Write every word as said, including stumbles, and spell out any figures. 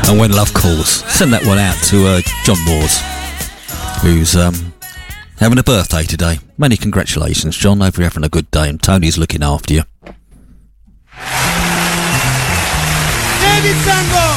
And When Love Calls. Send that one out to uh, John Moores, who's um, having a birthday today. Many congratulations, John. Hope you're having a good day and Tony's looking after you. David Sango!